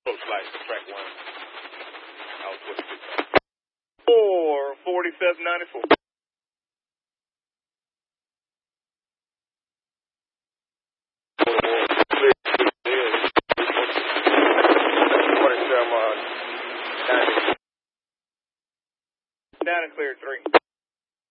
Looks like track 1. I was with it. 44794. Down and clear 3.